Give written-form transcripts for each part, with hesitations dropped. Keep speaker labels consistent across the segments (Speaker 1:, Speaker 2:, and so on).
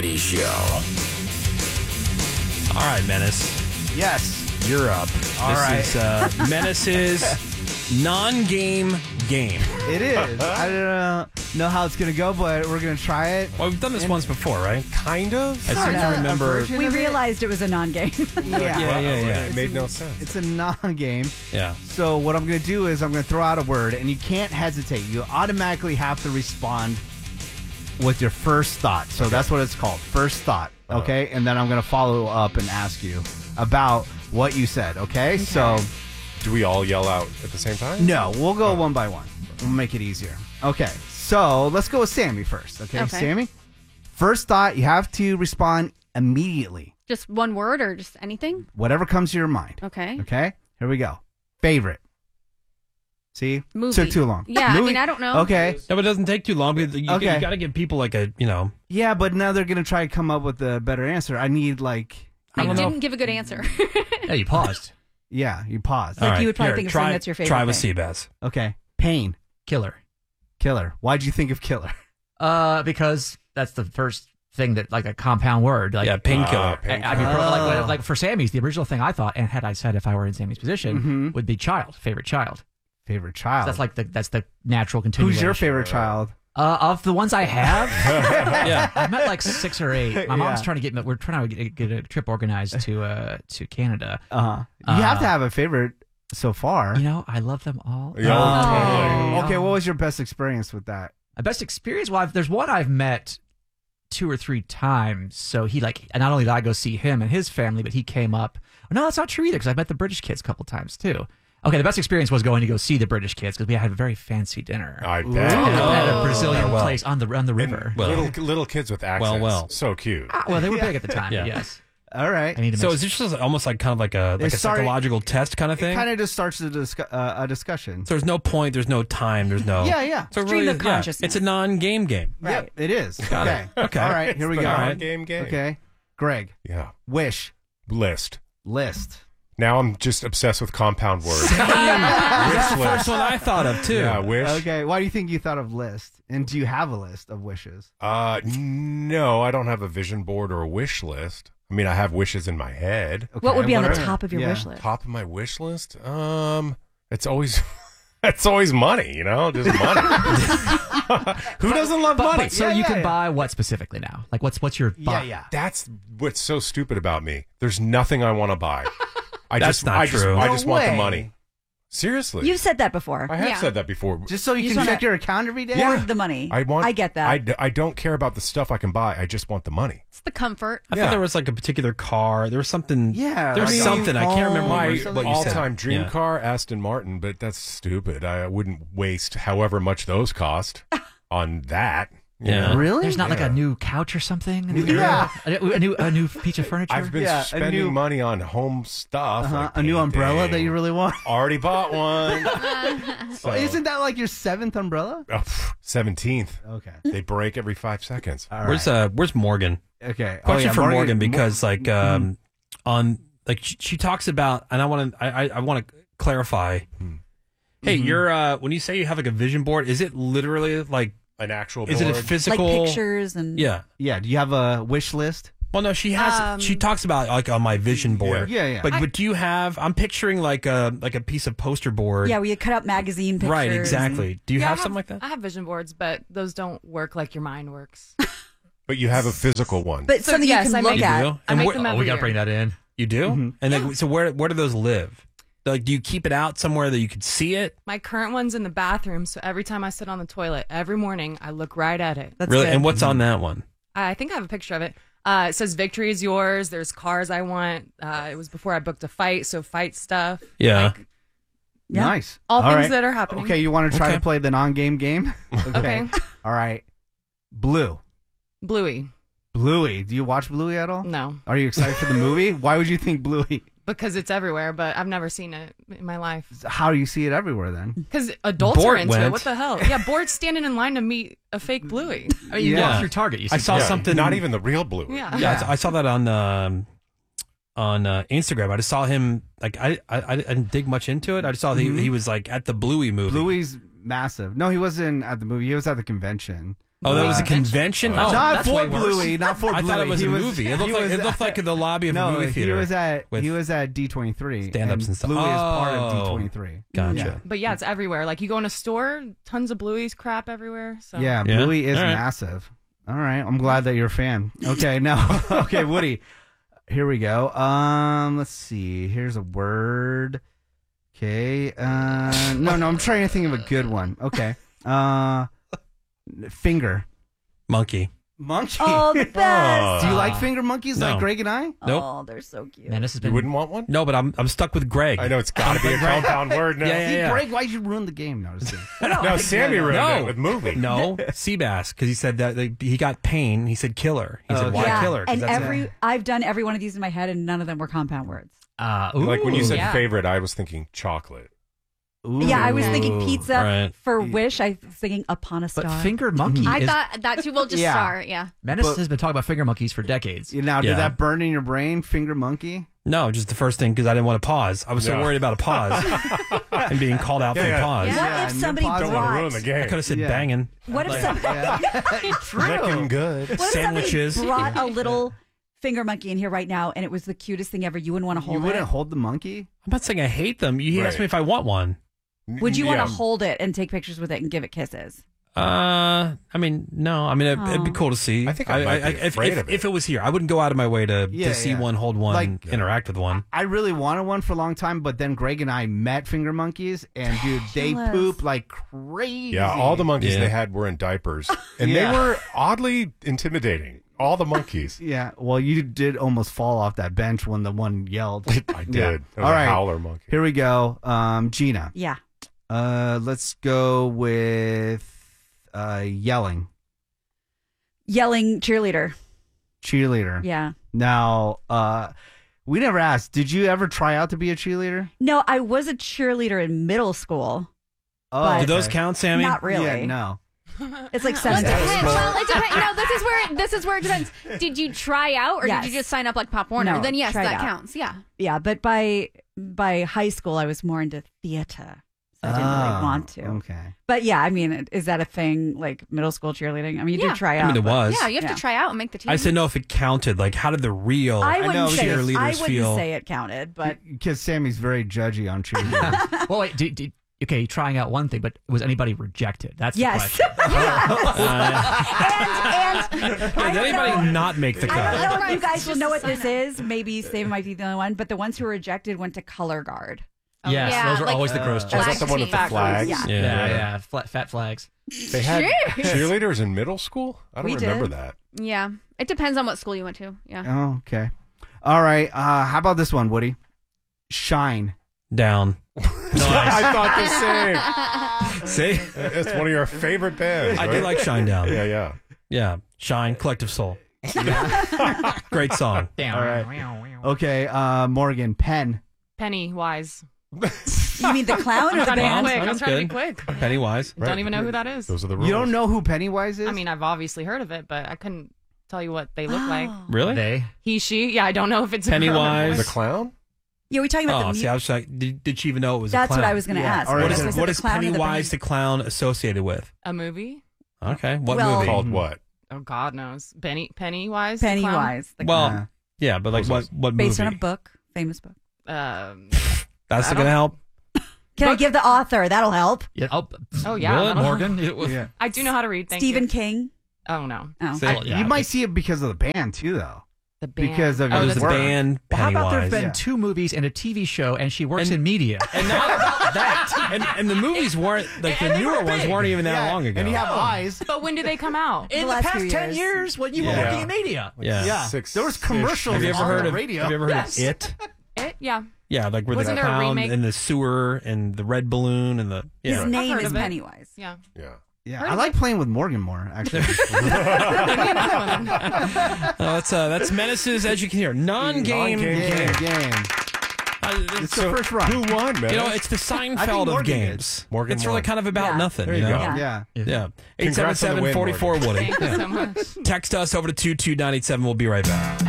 Speaker 1: Cosby Show.
Speaker 2: All right, Menace.
Speaker 3: Yes.
Speaker 2: You're up.
Speaker 3: All right.
Speaker 2: This is Menace's non-game game.
Speaker 3: It is. I don't know how it's going to go, but we're going to try it.
Speaker 2: Well, we've done this once before, right?
Speaker 4: Kind of.
Speaker 2: I seem to remember.
Speaker 5: We realized it was a non-game.
Speaker 2: Yeah.
Speaker 4: It made no sense.
Speaker 3: It's a non-game.
Speaker 2: Yeah.
Speaker 3: So what I'm going to do is I'm going to throw out a word, and you can't hesitate. You automatically have to respond with your first thought. So that's what it's called, first thought. Okay? And then I'm going to follow up and ask you about what you said. Okay? So
Speaker 4: Do we all yell out at the same time?
Speaker 3: no, we'll go one by one. We'll make it easier. Okay. So let's go with Sammy first. Okay, Sammy? First thought, you have to respond immediately.
Speaker 5: Just one word or just anything?
Speaker 3: Whatever comes to your mind.
Speaker 5: Okay.
Speaker 3: Okay? Here we go. Favorite. See?
Speaker 5: Movie.
Speaker 3: Took too long.
Speaker 5: Yeah,
Speaker 3: Movie?
Speaker 5: I don't know.
Speaker 3: Okay.
Speaker 2: No, but it doesn't take too long. Because you got to give people like a,
Speaker 3: Yeah, but now they're going to try to come up with a better answer. I need
Speaker 5: I
Speaker 2: don't know.
Speaker 5: didn't give a good answer.
Speaker 6: Yeah, you paused.
Speaker 3: Yeah, you pause.
Speaker 5: Like you would probably think of something that's your favorite
Speaker 2: Try with
Speaker 5: thing.
Speaker 2: Seabass.
Speaker 3: Okay. Pain.
Speaker 6: Killer.
Speaker 3: Killer. Why'd you think of killer?
Speaker 6: Because that's the first thing that, like, a compound word. Like,
Speaker 2: Yeah, painkiller.
Speaker 6: I mean, like for Sammy's, the original thing I thought, and had I said if I were in Sammy's position, would be child, favorite child.
Speaker 3: Favorite child.
Speaker 6: So that's the natural continuation.
Speaker 3: Who's your favorite child?
Speaker 6: Of the ones I have,
Speaker 2: Yeah.
Speaker 6: I met like 6 or 8. My mom's
Speaker 3: Yeah.
Speaker 6: trying to get. We're trying to get a trip organized to Canada.
Speaker 3: You have to have a favorite so far.
Speaker 6: You know, I love them all.
Speaker 4: Yeah,
Speaker 3: Okay, what was your best experience with that?
Speaker 6: My best experience? Well, there's one I've met 2 or 3 times. So he and not only did I go see him and his family, but he came up. No, that's not true either, because I've met the British kids a couple times too. Okay, the best experience was going to go see the British kids because we had a very fancy dinner
Speaker 4: I bet.
Speaker 6: at a Brazilian place on the river.
Speaker 4: Little kids with accents.
Speaker 2: well.
Speaker 4: So cute.
Speaker 6: Well, they were big at the time.
Speaker 2: Yeah.
Speaker 6: Yes.
Speaker 3: All right.
Speaker 6: I need to
Speaker 2: So
Speaker 6: make
Speaker 2: is this just almost like kind of like a psychological test kind of
Speaker 3: It
Speaker 2: thing?
Speaker 3: kind of just starts a discussion.
Speaker 2: So there's no point, there's no time, there's no...
Speaker 3: Yeah.
Speaker 2: So
Speaker 5: Stream
Speaker 2: really,
Speaker 5: of consciousnness.
Speaker 2: it's a non-game game.
Speaker 3: Yep, it is.
Speaker 2: Got
Speaker 3: okay.
Speaker 2: it. Okay.
Speaker 3: All right, here we
Speaker 4: It's
Speaker 3: go.
Speaker 4: the
Speaker 2: All right.
Speaker 4: game.
Speaker 3: Okay. Greg.
Speaker 4: Yeah.
Speaker 3: Wish.
Speaker 4: List.
Speaker 3: List.
Speaker 4: Now I'm just obsessed with compound words.
Speaker 2: That's the
Speaker 4: Wish
Speaker 2: first
Speaker 4: list.
Speaker 2: one I thought of, too.
Speaker 4: Yeah, wish.
Speaker 3: Okay. Why do you think you thought of list? And do you have a list of wishes?
Speaker 4: No, I don't have a vision board or a wish list. I mean, I have wishes in my head.
Speaker 3: Okay,
Speaker 5: What would be on the
Speaker 3: what are-
Speaker 5: top of your
Speaker 3: yeah.
Speaker 5: wish list?
Speaker 4: Top of my wish list? It's always it's always money, just money. Who doesn't love money?
Speaker 6: But, so you can buy what specifically now? Like what's your buy?
Speaker 3: Yeah.
Speaker 4: That's what's so stupid about me. There's nothing I want to buy.
Speaker 2: That's not true.
Speaker 4: I
Speaker 3: No
Speaker 4: just want the
Speaker 3: way.
Speaker 4: money. Seriously.
Speaker 5: You've said that before.
Speaker 4: I have
Speaker 5: Yeah.
Speaker 4: said that before.
Speaker 3: Just so you
Speaker 5: You
Speaker 3: can
Speaker 5: just
Speaker 3: check
Speaker 5: wanna-
Speaker 3: your account every day?
Speaker 4: Yeah.
Speaker 5: Or the money.
Speaker 4: I
Speaker 5: get that.
Speaker 4: I don't care about the stuff I can buy. I just want the money.
Speaker 5: It's the comfort.
Speaker 2: I
Speaker 4: Yeah.
Speaker 2: thought there was like a particular car. There was something.
Speaker 3: Yeah,
Speaker 2: There was
Speaker 3: like a
Speaker 2: something. I can't remember
Speaker 3: home or
Speaker 2: what
Speaker 3: something.
Speaker 2: you said.
Speaker 4: All-time dream
Speaker 2: Yeah.
Speaker 4: car, Aston Martin, but that's stupid. I wouldn't waste however much those cost on that. you
Speaker 2: Yeah.
Speaker 4: know?
Speaker 3: Really?
Speaker 6: There's not like
Speaker 4: Yeah.
Speaker 6: a new couch or something.
Speaker 3: Yeah.
Speaker 6: a new piece of furniture.
Speaker 4: I've been
Speaker 3: Yeah, a
Speaker 4: spending
Speaker 3: new-
Speaker 4: money on home stuff. Like
Speaker 3: a new umbrella
Speaker 4: painting.
Speaker 3: that you really want?
Speaker 4: Already bought one. So-
Speaker 3: Isn't that like your 7th umbrella?
Speaker 4: 17th.
Speaker 3: Okay.
Speaker 4: They break every 5 seconds.
Speaker 3: All right.
Speaker 2: Where's Morgan?
Speaker 3: Okay.
Speaker 2: Question for Morgan
Speaker 3: Mo-
Speaker 2: because on she talks about, and I want to clarify. Hey, you're when you say you have like a vision board, is it literally like
Speaker 4: An actual board.
Speaker 2: is it a
Speaker 5: Like
Speaker 2: physical
Speaker 5: pictures and...
Speaker 2: Yeah.
Speaker 3: Yeah. Do you have a wish list?
Speaker 2: Well, no, she has. She talks about like on my vision board.
Speaker 3: Yeah.
Speaker 2: But do you have? I'm picturing like a piece of poster board.
Speaker 5: Yeah, we had cut out magazine pictures.
Speaker 2: Right. Exactly. Do you
Speaker 7: Yeah,
Speaker 2: have something like that?
Speaker 7: I have vision boards, but those don't work like your mind works.
Speaker 4: But you have a physical one.
Speaker 5: But
Speaker 7: So,
Speaker 5: something
Speaker 7: yes,
Speaker 5: you
Speaker 7: I
Speaker 5: can look
Speaker 7: make-
Speaker 5: at.
Speaker 2: You do?
Speaker 7: I
Speaker 2: And
Speaker 7: make
Speaker 2: where-
Speaker 7: them
Speaker 6: oh,
Speaker 7: every
Speaker 6: we got to
Speaker 7: year.
Speaker 6: bring that in.
Speaker 2: You do? And then so where do those live? Like, do you keep it out somewhere that you could see it?
Speaker 7: My current one's in the bathroom, so every time I sit on the toilet, every morning, I look right at it.
Speaker 5: That's
Speaker 2: Really?
Speaker 5: good.
Speaker 2: And what's on that one?
Speaker 7: I think I have a picture of it. It says "Victory is yours." There's cars I want. It was before I booked a fight, so fight stuff.
Speaker 2: Yeah.
Speaker 7: Like,
Speaker 5: Yeah.
Speaker 3: Nice.
Speaker 7: all things
Speaker 3: right.
Speaker 7: that are happening.
Speaker 3: Okay, you want to try
Speaker 2: Okay.
Speaker 3: to play the non-game game?
Speaker 7: Okay.
Speaker 3: All right. Blue.
Speaker 7: Bluey.
Speaker 3: Bluey. Do you watch Bluey at all?
Speaker 7: No,
Speaker 3: Are you excited for the movie? Why would you think Bluey?
Speaker 7: because it's everywhere, but I've never seen it in my life.
Speaker 3: How do you see it everywhere then?
Speaker 7: Because adults
Speaker 2: Bort
Speaker 7: are into it.
Speaker 2: went.
Speaker 7: What the hell? Yeah, Bort's standing in line to meet a fake Bluey.
Speaker 6: I mean, you
Speaker 3: Yeah.
Speaker 6: walk through Target. You see
Speaker 2: I saw
Speaker 4: Yeah,
Speaker 2: something.
Speaker 4: Not even the real blue.
Speaker 7: Yeah.
Speaker 2: Yeah, I saw that on Instagram. I just saw him like I didn't dig much into it. I just saw that he was like at the Bluey movie.
Speaker 3: Bluey's massive. No, he wasn't at the movie. He was at the convention.
Speaker 2: Oh, that was a convention.
Speaker 6: Oh,
Speaker 3: not
Speaker 6: that's
Speaker 3: for
Speaker 6: way worse.
Speaker 3: Bluey, not for
Speaker 2: I
Speaker 3: Bluey.
Speaker 2: thought it was
Speaker 3: He
Speaker 2: a movie. It looked like the lobby of a movie theater.
Speaker 3: He was at D23.
Speaker 2: Stand-ups and stuff.
Speaker 3: Bluey is part of
Speaker 2: Oh.
Speaker 3: D23.
Speaker 2: Gotcha.
Speaker 3: Yeah.
Speaker 7: But yeah, it's everywhere. Like you go in a store, tons of Bluey's crap everywhere. So
Speaker 3: Yeah,
Speaker 2: Yeah?
Speaker 3: Bluey is
Speaker 2: All right.
Speaker 3: massive. All right, I'm glad that you're a fan. Okay, now, okay, Woody, here we go. Let's see. Here's a word. Okay. No, I'm trying to think of a good one. Okay. Finger.
Speaker 2: Monkey.
Speaker 3: Monkey.
Speaker 5: Oh, the best.
Speaker 3: Do you like finger monkeys
Speaker 2: No.
Speaker 3: like Greg and I?
Speaker 2: Nope.
Speaker 5: Oh, they're so cute.
Speaker 6: Man, this has
Speaker 4: You
Speaker 6: been.
Speaker 4: wouldn't want one?
Speaker 2: No, but I'm stuck with Greg.
Speaker 4: I know it's got to be a compound word now.
Speaker 2: Yeah,
Speaker 3: See, Greg, why'd you ruin the game? No, just kidding.
Speaker 4: No, Sammy ruined
Speaker 2: No.
Speaker 4: it with movie.
Speaker 2: No, Seabass, because he said that he got pain. He said killer. He said, why
Speaker 5: Yeah,
Speaker 2: killer? 'Cause
Speaker 5: and
Speaker 2: that's
Speaker 5: I've done every one of these in my head, and none of them were compound words.
Speaker 4: Like when you
Speaker 6: ooh.
Speaker 4: said
Speaker 7: Yeah.
Speaker 4: favorite, I was thinking chocolate.
Speaker 3: Ooh.
Speaker 5: Yeah, I was thinking pizza
Speaker 2: Right.
Speaker 5: for wish. I was thinking upon a star.
Speaker 6: But finger monkey.
Speaker 1: I
Speaker 6: is,
Speaker 1: thought that too. We'll just
Speaker 3: Yeah.
Speaker 1: start. Yeah.
Speaker 6: Menace
Speaker 3: but-
Speaker 6: has been talking about finger monkeys for decades.
Speaker 3: Now,
Speaker 2: Yeah.
Speaker 3: did that burn in your brain, finger monkey?
Speaker 2: No, just the first thing because I didn't want to pause. I was so
Speaker 4: Yeah.
Speaker 2: worried about a pause and being called out for
Speaker 4: Yeah,
Speaker 2: a
Speaker 4: yeah.
Speaker 2: pause.
Speaker 5: What
Speaker 3: Yeah,
Speaker 5: if
Speaker 3: and
Speaker 5: somebody
Speaker 3: then pause.
Speaker 4: Don't want to ruin the
Speaker 5: brought?
Speaker 4: game.
Speaker 2: I could have said
Speaker 3: Yeah.
Speaker 2: banging.
Speaker 5: What if somebody?
Speaker 4: Looking good.
Speaker 5: What if
Speaker 2: Sandwiches.
Speaker 5: somebody brought a little finger monkey in here right now, and it was the cutest thing ever? You wouldn't want to hold
Speaker 3: You wouldn't
Speaker 5: it.
Speaker 3: hold the monkey?
Speaker 2: I'm not saying I hate them. He asked
Speaker 4: Right.
Speaker 2: me if I want one.
Speaker 5: Would you want
Speaker 4: Yeah.
Speaker 5: to hold it and take pictures with it and give it kisses?
Speaker 2: I mean, no. I mean, it'd be
Speaker 5: Oh.
Speaker 2: cool to see.
Speaker 4: I think I might be afraid of it.
Speaker 2: if it was here, I wouldn't go out of my way to see one, hold one,
Speaker 3: Like-
Speaker 2: interact with one.
Speaker 3: I really wanted one for a long time, but then Greg and I met finger monkeys, and dude, they
Speaker 5: Jealous.
Speaker 3: poop like crazy.
Speaker 4: Yeah, all the monkeys
Speaker 2: Yeah.
Speaker 4: they had were in diapers, and
Speaker 3: Yeah.
Speaker 4: they were oddly intimidating. All the monkeys.
Speaker 3: Yeah, well, you did almost fall off that bench when the one yelled.
Speaker 4: I did.
Speaker 3: Yeah.
Speaker 4: It was
Speaker 3: All
Speaker 4: a
Speaker 3: right.
Speaker 4: howler monkey.
Speaker 3: Here we go. Gina.
Speaker 5: Yeah.
Speaker 3: Let's go with yelling.
Speaker 5: Yelling cheerleader.
Speaker 3: Cheerleader.
Speaker 5: Yeah.
Speaker 3: Now, we never asked, did you ever try out to be a cheerleader?
Speaker 5: No, I was a cheerleader in middle school.
Speaker 3: Oh,
Speaker 5: But-
Speaker 2: Do those count, Sammy?
Speaker 5: Not really.
Speaker 3: Yeah, no.
Speaker 5: It's like
Speaker 1: Well,
Speaker 5: 7
Speaker 1: it
Speaker 5: days.
Speaker 1: depends. Well, it depends. No, this is where it depends. Did you try out, or
Speaker 5: Yes.
Speaker 1: did you just sign up like Pop Warner?
Speaker 5: No,
Speaker 1: Then yes,
Speaker 5: tried
Speaker 1: that
Speaker 5: out.
Speaker 1: counts. Yeah.
Speaker 5: Yeah, but by high school, I was more into theater. So I didn't really want to.
Speaker 3: Okay.
Speaker 5: But yeah, I mean, is that a thing, like middle school cheerleading? I mean, you
Speaker 1: Yeah.
Speaker 5: did try
Speaker 2: I
Speaker 5: out.
Speaker 2: mean, it
Speaker 5: but-
Speaker 2: was.
Speaker 1: Yeah, you have
Speaker 5: Yeah.
Speaker 1: to try out and make the team.
Speaker 2: I said no if it counted. Like, how did the real
Speaker 5: I
Speaker 3: know
Speaker 5: wouldn't say
Speaker 2: cheerleaders
Speaker 5: I wouldn't
Speaker 2: feel?
Speaker 5: say it counted, but
Speaker 3: Because Sammy's very judgy on cheerleaders.
Speaker 6: Well, wait. Okay, trying out one thing, but was anybody rejected? That's the
Speaker 5: yes.
Speaker 6: question.
Speaker 5: and
Speaker 2: Did
Speaker 5: I don't
Speaker 2: anybody
Speaker 5: know.
Speaker 2: not make the
Speaker 5: I
Speaker 2: cut?
Speaker 5: don't know if you guys
Speaker 1: It's
Speaker 5: will
Speaker 1: just
Speaker 5: know
Speaker 1: a
Speaker 5: what this
Speaker 1: sign-up.
Speaker 5: is. Maybe Save might be the only one, but the ones who were rejected went to color guard.
Speaker 6: Yes,
Speaker 1: Yeah,
Speaker 6: those were
Speaker 1: like-
Speaker 6: always the gross
Speaker 4: Was
Speaker 6: jokes.
Speaker 4: that the one with the
Speaker 1: Black
Speaker 4: flags?
Speaker 5: Yeah.
Speaker 6: Yeah. Fat flags.
Speaker 4: They had cheerleaders in middle school? I don't
Speaker 5: We
Speaker 4: remember
Speaker 5: did.
Speaker 4: that.
Speaker 1: Yeah. It depends on what school you went to. Yeah.
Speaker 3: Oh, okay. All right. How about this one, Woody? Shine.
Speaker 2: Down.
Speaker 4: I thought the same.
Speaker 2: See?
Speaker 4: It's one of your favorite bands.
Speaker 2: I do
Speaker 4: right?
Speaker 2: like Shine Down.
Speaker 4: Yeah, yeah.
Speaker 2: Yeah. Shine, Collective Soul. Great song.
Speaker 6: Damn.
Speaker 3: All right. Okay. Morgan. Pen.
Speaker 7: Pennywise.
Speaker 5: You mean the clown or
Speaker 7: I'm
Speaker 5: the
Speaker 7: trying to be
Speaker 5: band?
Speaker 7: quick. I'm
Speaker 2: That's
Speaker 7: trying to be
Speaker 2: good.
Speaker 7: quick.
Speaker 2: Pennywise.
Speaker 4: Right.
Speaker 7: Don't even know who that is.
Speaker 4: Those are the rules.
Speaker 3: You don't know who Pennywise is?
Speaker 7: I mean, I've obviously heard of it, but I couldn't tell you what they look like.
Speaker 2: Really?
Speaker 6: They.
Speaker 7: He, she. Yeah, I don't know if it's a girl or
Speaker 2: Pennywise.
Speaker 4: The
Speaker 7: boy.
Speaker 4: clown?
Speaker 5: Yeah, we're talking about
Speaker 2: Oh,
Speaker 5: the
Speaker 2: see, I was like, did she even know it was a
Speaker 5: That's
Speaker 2: clown?
Speaker 5: what I was going to
Speaker 3: Yeah.
Speaker 5: ask.
Speaker 3: All right.
Speaker 2: What
Speaker 3: Was
Speaker 2: is,
Speaker 5: it
Speaker 2: what
Speaker 5: the
Speaker 2: is
Speaker 5: clown or the
Speaker 2: Pennywise
Speaker 5: band?
Speaker 2: the clown associated with?
Speaker 7: A movie?
Speaker 2: Okay. What
Speaker 5: Well-
Speaker 2: movie?
Speaker 4: Called what?
Speaker 7: Oh, God knows. Pennywise. the clown?
Speaker 5: Pennywise. the
Speaker 2: Well,
Speaker 5: clown.
Speaker 2: yeah, but like what movie?
Speaker 5: Based on a book, famous book.
Speaker 7: Um,
Speaker 2: That's
Speaker 7: I
Speaker 2: not going to help?
Speaker 5: Can I give the author? That'll help.
Speaker 6: Yeah.
Speaker 7: Oh, yeah,
Speaker 6: Really?
Speaker 7: that'll-
Speaker 6: Morgan. It was,
Speaker 3: Yeah.
Speaker 7: I do know how to read. Thank
Speaker 5: Stephen
Speaker 7: you.
Speaker 5: King.
Speaker 7: Oh, no.
Speaker 5: Oh.
Speaker 2: See?
Speaker 6: Well, yeah,
Speaker 3: You might
Speaker 6: okay.
Speaker 3: see it because of the band, too, though.
Speaker 7: The band.
Speaker 3: Because of
Speaker 2: It
Speaker 3: his
Speaker 2: was the
Speaker 3: work.
Speaker 2: band
Speaker 6: Well, how about there have
Speaker 2: Pennywise.
Speaker 6: been
Speaker 3: Yeah.
Speaker 6: 2 movies and a TV show, and she works
Speaker 2: And-
Speaker 6: in media?
Speaker 2: And not about that. And the movies weren't, like the
Speaker 6: And they
Speaker 2: newer
Speaker 6: were
Speaker 2: ones
Speaker 6: big.
Speaker 2: weren't even that
Speaker 3: Yeah,
Speaker 2: long ago.
Speaker 3: And you have eyes.
Speaker 7: But when did they come out?
Speaker 6: In
Speaker 5: The
Speaker 6: the
Speaker 5: last
Speaker 6: past
Speaker 5: few
Speaker 6: 10
Speaker 5: years.
Speaker 6: years, when you were
Speaker 2: Yeah.
Speaker 6: working in media.
Speaker 2: Yeah.
Speaker 3: Yeah.
Speaker 4: Six-
Speaker 3: There was commercials
Speaker 2: Have you ever
Speaker 3: on
Speaker 2: heard
Speaker 3: the
Speaker 2: of
Speaker 3: radio.
Speaker 2: Have you ever heard
Speaker 6: Yes.
Speaker 2: of It?
Speaker 7: It? Yeah.
Speaker 2: Yeah, like where
Speaker 7: Wasn't
Speaker 2: the
Speaker 7: there a
Speaker 2: clown
Speaker 7: remake?
Speaker 2: in the sewer and the red balloon and the
Speaker 5: His
Speaker 2: yeah.
Speaker 5: name
Speaker 7: heard
Speaker 5: is
Speaker 7: of it.
Speaker 5: Pennywise.
Speaker 7: Yeah.
Speaker 4: Yeah.
Speaker 3: Yeah, I like playing with Morgan more, actually.
Speaker 2: That's Menaces, as you can hear. Non-game
Speaker 4: Non-game
Speaker 3: game. It's the first run.
Speaker 4: Who won, man?
Speaker 2: You know, it's the Seinfeld of
Speaker 3: Morgan
Speaker 2: games.
Speaker 4: Morgan
Speaker 2: It's really
Speaker 4: won.
Speaker 2: kind of about
Speaker 5: Yeah.
Speaker 2: nothing.
Speaker 4: There you
Speaker 2: know?
Speaker 4: go.
Speaker 5: Yeah.
Speaker 3: Yeah.
Speaker 2: Yeah.
Speaker 4: Congrats on the win,
Speaker 2: 877-44 Woody.
Speaker 7: Thank you
Speaker 2: Yeah.
Speaker 7: so much.
Speaker 2: Text us over to 22987. We'll be right back.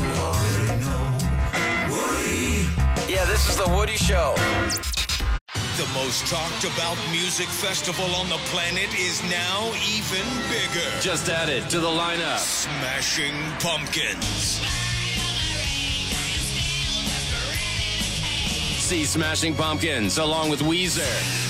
Speaker 8: Yeah, this is the Woody Show. The most talked about music festival on the planet is now even bigger.
Speaker 9: Just added to the lineup.
Speaker 8: Smashing Pumpkins.
Speaker 9: See Smashing Pumpkins along with Weezer.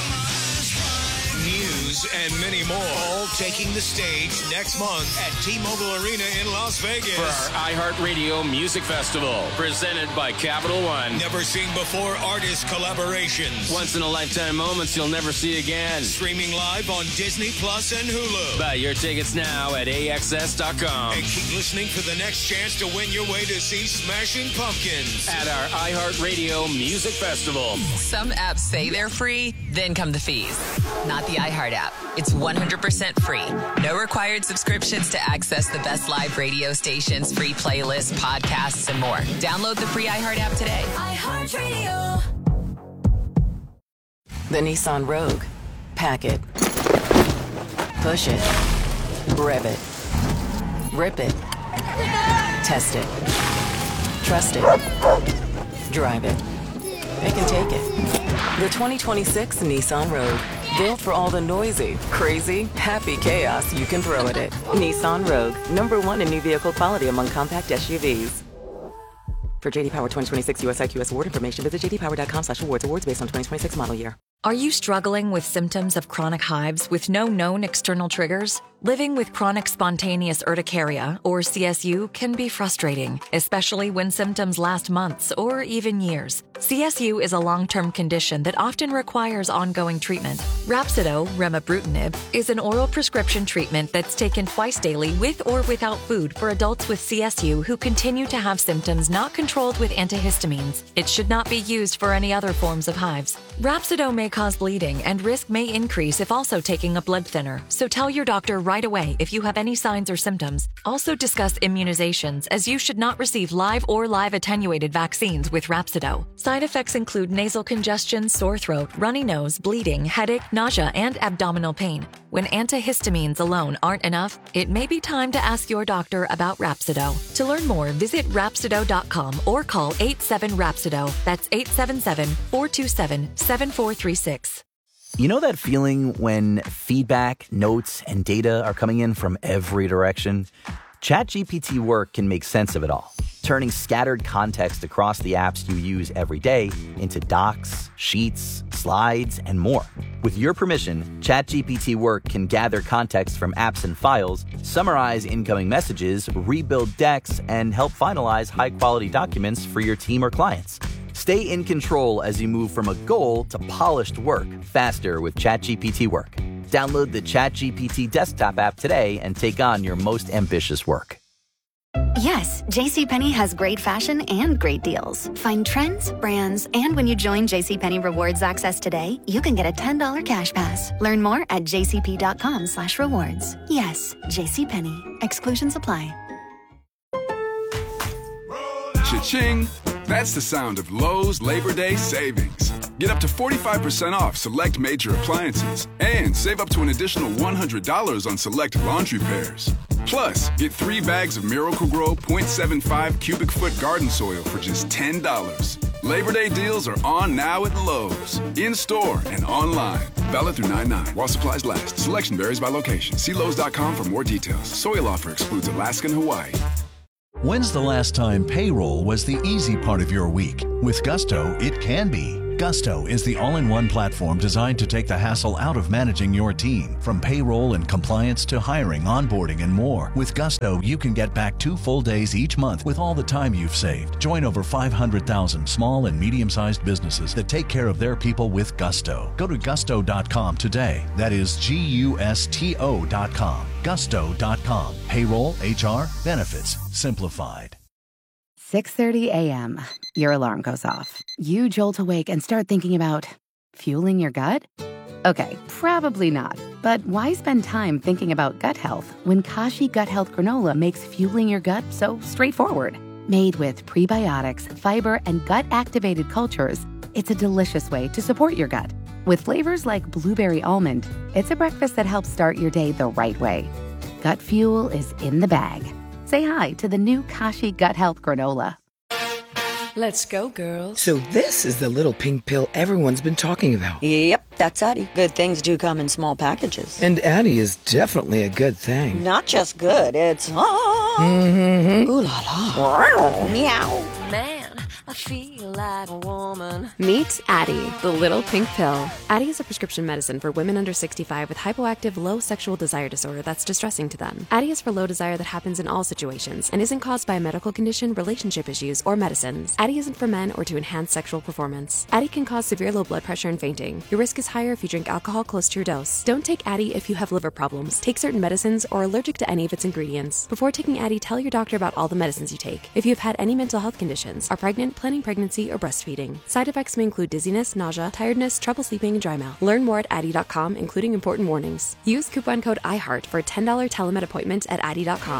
Speaker 8: News and many more, all taking the stage next month at T-Mobile Arena in Las Vegas.
Speaker 9: For our iHeartRadio Music Festival, presented by Capital One.
Speaker 8: Never seen before artist collaborations.
Speaker 9: Once-in-a-lifetime moments you'll never see again.
Speaker 8: Streaming live on Disney Plus and Hulu.
Speaker 9: Buy your tickets now at AXS.com.
Speaker 8: And keep listening for the next chance to win your way to see Smashing Pumpkins
Speaker 9: at our iHeartRadio Music Festival.
Speaker 10: Some apps say they're free, then come the fees. Not the iHeart app. It's 100% free. No required subscriptions to access the best live radio stations, free playlists, podcasts, and more. Download the free iHeart app today.
Speaker 11: iHeart Radio.
Speaker 10: The Nissan Rogue. Pack it. Push it. Rev it. Rip it. Test it. Trust it. Drive it. It can take it. The 2026 Nissan Rogue. Built for all the noisy, crazy, happy chaos you can throw at it. Nissan Rogue. #1 in new vehicle quality among compact SUVs. For JD Power 2026 US IQS award information, visit jdpower.com/awards. Awards based on 2026 model year.
Speaker 12: Are you struggling with symptoms of chronic hives with no known external triggers? Living with chronic spontaneous urticaria, or CSU, can be frustrating, especially when symptoms last months or even years. CSU is a long-term condition that often requires ongoing treatment. Rhapsido, remibrutinib, is an oral prescription treatment that's taken twice daily with or without food for adults with CSU who continue to have symptoms not controlled with antihistamines. It should not be used for any other forms of hives. Rhapsido may cause bleeding, and risk may increase if also taking a blood thinner, so tell your doctor right away if you have any signs or symptoms. Also discuss immunizations, as you should not receive live or live attenuated vaccines with Rhapsido. Side effects include nasal congestion, sore throat, runny nose, bleeding, headache, nausea, and abdominal pain. When antihistamines alone aren't enough, it may be time to ask your doctor about Rhapsido. To learn more, visit Rhapsido.com or call 87-RHAPSIDO. That's 877-427-7436.
Speaker 13: You know that feeling when feedback, notes, and data are coming in from every direction? ChatGPT Work can make sense of it all, turning scattered context across the apps you use every day into docs, sheets, slides, and more. With your permission, ChatGPT Work can gather context from apps and files, summarize incoming messages, rebuild decks, and help finalize high-quality documents for your team or clients. Stay in control as you move from a goal to polished work faster with ChatGPT Work. Download the ChatGPT desktop app today and take on your most ambitious work.
Speaker 14: Yes, JCPenney has great fashion and great deals. Find trends, brands, and when you join JCPenney Rewards Access today, you can get a $10 cash pass. Learn more at jcp.com/rewards. Yes, JCPenney. Exclusions apply.
Speaker 15: Cha-ching! That's the sound of Lowe's Labor Day savings. Get up to 45% off select major appliances and save up to an additional $100 on select laundry pairs. Plus, get 3 bags of Miracle-Gro 0.75 cubic foot garden soil for just $10. Labor Day deals are on now at Lowe's. In-store and online. Valid through 9/9 while supplies last. Selection varies by location. See Lowe's.com for more details. Soil offer excludes Alaska and Hawaii.
Speaker 16: When's the last time payroll was the easy part of your week? With Gusto, it can be. Gusto is the all-in-one platform designed to take the hassle out of managing your team. From payroll and compliance to hiring, onboarding, and more. With Gusto, you can get back 2 full days each month with all the time you've saved. Join over 500,000 small and medium-sized businesses that take care of their people with Gusto. Go to gusto.com today. That is GUSTO.com. Gusto.com. Payroll, HR, benefits, simplified.
Speaker 17: 6:30 a.m. Your alarm goes off. You jolt awake and start thinking about fueling your gut? Okay, probably not. But why spend time thinking about gut health when Kashi Gut Health Granola makes fueling your gut so straightforward? Made with prebiotics, fiber, and gut-activated cultures, it's a delicious way to support your gut. With flavors like blueberry almond, it's a breakfast that helps start your day the right way. Gut fuel is in the bag. Say hi to the new Kashi Gut Health Granola.
Speaker 10: Let's go, girls.
Speaker 11: So this is the little pink pill everyone's been talking about.
Speaker 18: Yep, that's Addie. Good things do come in small packages.
Speaker 11: And Addie is definitely a good thing.
Speaker 18: Not just good, it's
Speaker 11: Mm-hmm.
Speaker 18: ooh la la.
Speaker 10: Meow. Man, I feel like a woman.
Speaker 19: Meet Addie, the little pink pill. Addie is a prescription medicine for women under 65 with hypoactive low sexual desire disorder that's distressing to them. Addie is for low desire that happens in all situations and isn't caused by a medical condition, relationship issues, or medicines. Addie isn't for men or to enhance sexual performance. Addie can cause severe low blood pressure and fainting. Your risk is higher if you drink alcohol close to your dose. Don't take Addie if you have liver problems, take certain medicines, or are allergic to any of its ingredients. Before taking Addie, tell your doctor about all the medicines you take. If you have had any mental health conditions, are pregnant, planning pregnancy, or breastfeeding. Side effects may include dizziness, nausea, tiredness, trouble sleeping, and dry mouth. Learn more at Addie.com, including important warnings. Use coupon code IHEART for a $10 telemed appointment at Addie.com.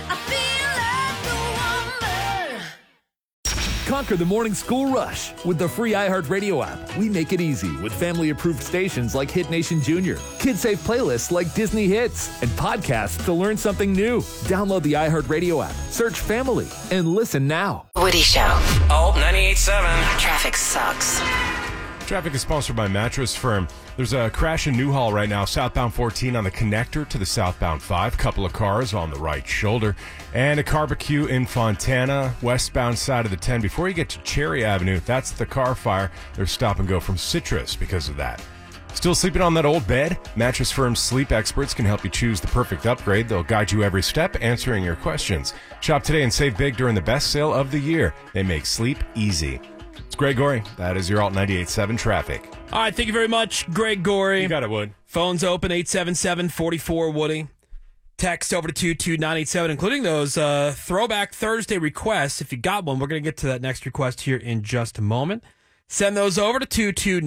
Speaker 20: Conquer the morning school rush with the free iHeartRadio app. We make it easy with family-approved stations like Hit Nation Junior, kid-safe playlists like Disney Hits, and podcasts to learn something new. Download the iHeartRadio app, search Family, and listen now.
Speaker 10: Woody Show.
Speaker 9: Alt 98.7.
Speaker 10: Traffic sucks.
Speaker 4: Traffic is sponsored by Mattress Firm. There's a crash in Newhall right now, southbound 14 on the connector to the southbound 5. Couple of cars on the right shoulder. And a barbecue in Fontana, westbound side of the 10. Before you get to Cherry Avenue, that's the car fire. There's stop and go from Citrus because of that. Still sleeping on that old bed? Mattress Firm's sleep experts can help you choose the perfect upgrade. They'll guide you every step, answering your questions. Shop today and save big during the best sale of the year. They make sleep easy. It's Greg Gorey. That is your Alt 98.7 traffic.
Speaker 2: All right, thank you very much, Greg Gorey.
Speaker 4: You got it, Wood.
Speaker 2: Phones open, 877-44-WOODY. Text over to 22987, including those Throwback Thursday requests. If you got one, we're going to get to that next request here in just a moment. Send those over to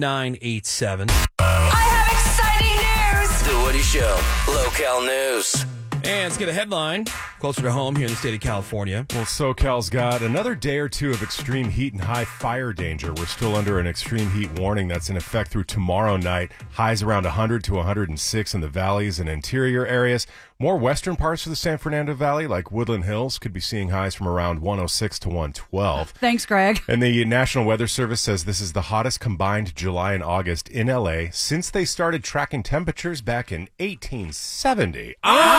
Speaker 2: 22987.
Speaker 9: I have exciting news. The Woody Show. Local news.
Speaker 2: And let's get a headline closer to home here in the state of California.
Speaker 4: Well, SoCal's got another day or two of extreme heat and high fire danger. We're still under an extreme heat warning that's in effect through tomorrow night. Highs around 100 to 106 in the valleys and interior areas. More western parts of the San Fernando Valley, like Woodland Hills, could be seeing highs from around 106 to 112.
Speaker 5: Thanks, Greg.
Speaker 4: And the National Weather Service says this is the hottest combined July and August in L.A. since they started tracking temperatures back in 1870.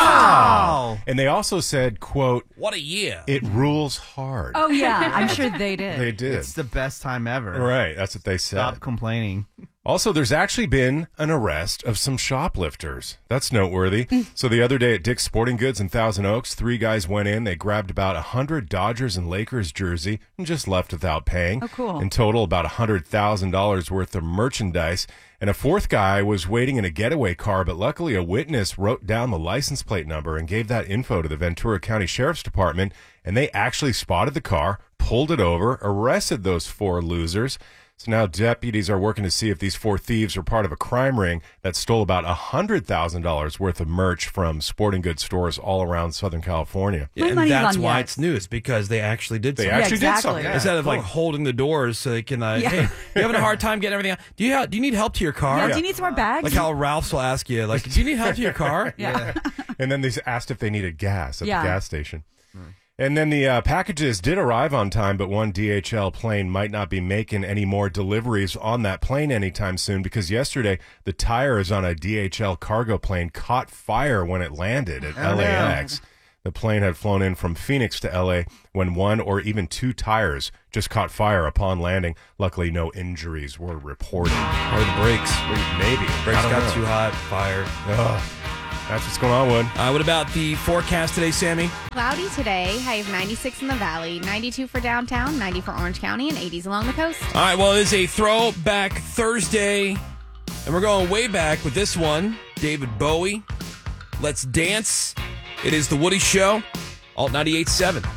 Speaker 3: Wow.
Speaker 4: And they also said, quote,
Speaker 2: what a year.
Speaker 4: It rules hard.
Speaker 5: Oh, yeah. I'm sure they did.
Speaker 4: They did.
Speaker 3: It's the best time ever.
Speaker 4: Right. That's what they said.
Speaker 3: Stop complaining.
Speaker 4: Also, there's actually been an arrest of some shoplifters. That's noteworthy. So the other day at Dick's Sporting Goods in Thousand Oaks, 3 guys went in. They grabbed about 100 Dodgers and Lakers jersey and just left without paying.
Speaker 5: Oh, cool.
Speaker 4: In total, about $100,000 worth of merchandise. And a 4th guy was waiting in a getaway car, but luckily a witness wrote down the license plate number and gave that info to the Ventura County Sheriff's Department. And they actually spotted the car, pulled it over, arrested those 4 losers. So now deputies are working to see if these 4 thieves are part of a crime ring that stole about $100,000 worth of merch from sporting goods stores all around Southern California.
Speaker 2: Yeah, and that's why it's news, because they actually did something.
Speaker 4: They actually did something. Yeah,
Speaker 2: instead of like holding the doors so they can, hey, you're having a hard time getting everything out. Do you need help to your car?
Speaker 5: Yeah, do you need some more bags?
Speaker 2: Like how Ralph's will ask you, like, do you need help to your car?
Speaker 5: Yeah.
Speaker 4: And then they asked if they needed gas at the gas station. And then the packages did arrive on time, but one DHL plane might not be making any more deliveries on that plane anytime soon because yesterday the tires on a DHL cargo plane caught fire when it landed at LAX. The plane had flown in from Phoenix to LA when 1 or even 2 tires just caught fire upon landing. Luckily, no injuries were reported.
Speaker 2: Or the brakes.
Speaker 4: Maybe.
Speaker 2: Brakes got too hot, fire.
Speaker 4: That's what's going on, Wood.
Speaker 2: What about the forecast today, Sammy?
Speaker 1: Cloudy today, high of 96 in the valley, 92 for downtown, 90 for Orange County, and 80s along the coast.
Speaker 2: All right, well, it is a Throwback Thursday, and we're going way back with this one. David Bowie, Let's Dance. It is The Woody Show, Alt 98.7.